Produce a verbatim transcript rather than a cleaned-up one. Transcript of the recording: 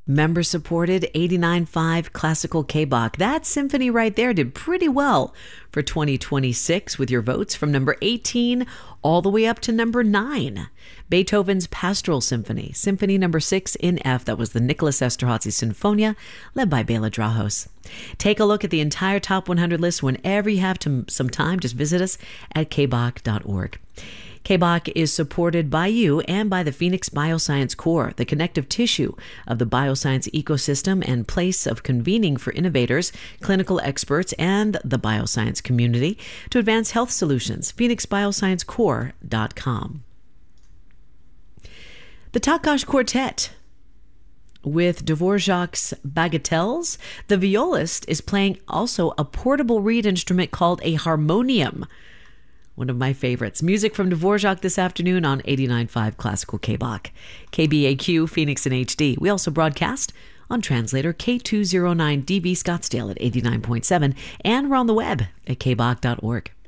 Member-supported eighty-nine point five classical K-Bach. That symphony right there did pretty well for twenty twenty-six with your votes from number eighteen all the way up to number nine. Beethoven's Pastoral Symphony, Symphony number six in F. That was the Nicholas Esterhazy Sinfonia, led by Bela Drahos. Take a look at the entire Top one hundred list whenever you have to, some time. Just visit us at k bach dot org. K-Bach is supported by you and by the Phoenix Bioscience Core, the connective tissue of the bioscience ecosystem and place of convening for innovators, clinical experts, and the bioscience community to advance health solutions. phoenix bioscience core dot com. The Takács Quartet. With Dvorak's Bagatelles, the violist is playing also a portable reed instrument called a harmonium. One of my favorites. Music from Dvorak this afternoon on eighty-nine point five Classical K-Bach. K B A Q, Phoenix in H D. We also broadcast on translator K two oh nine D B Scottsdale at eighty-nine point seven, and we're on the web at k bach dot org.